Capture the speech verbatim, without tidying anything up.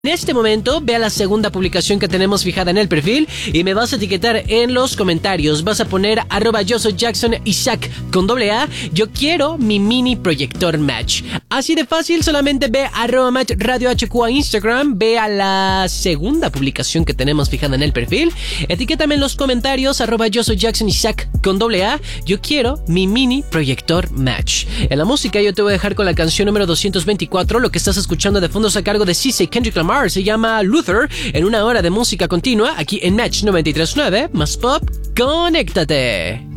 En este momento, ve a la segunda publicación que tenemos fijada en el perfil y me vas a etiquetar en los comentarios. Vas a poner arroba yo soy Jackson Isaac con doble A. Yo quiero mi mini proyector Match. Así de fácil, solamente ve arroba Match Radio H Q a Instagram. Ve a la segunda publicación que tenemos fijada en el perfil. Etiquétame en los comentarios arroba yo soy Jackson Isaac con doble A. Yo quiero mi mini proyector Match. En la música yo te voy a dejar con la canción número doscientos veinticuatro. Lo que estás escuchando de fondo es a cargo de C J Kendrick Lamar. Se llama Luther, en una hora de música continua aquí en Match noventa y tres punto nueve, más pop, conéctate.